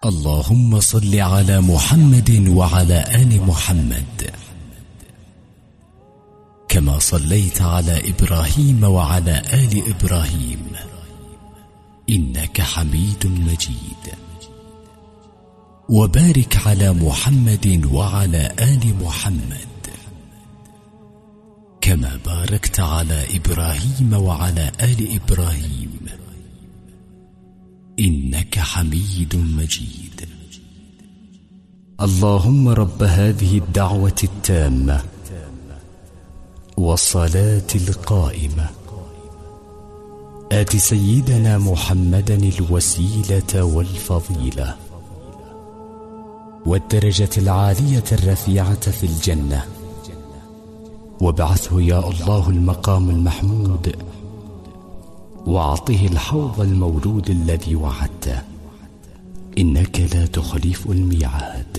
اللهم صل على محمد وعلى آل محمد كما صليت على إبراهيم وعلى آل إبراهيم إنك حميد مجيد. وبارك على محمد وعلى آل محمد كما باركت على إبراهيم وعلى آل إبراهيم إنك حميد مجيد. اللهم رب هذه الدعوة التامة والصلاة القائمة آت سيدنا محمدا الوسيلة والفضيلة والدرجة العالية الرفيعة في الجنة، وابعثه يا الله المقام المحمود، واعطه الحوض المولود الذي وعدته، إنك لا تخلف الميعاد.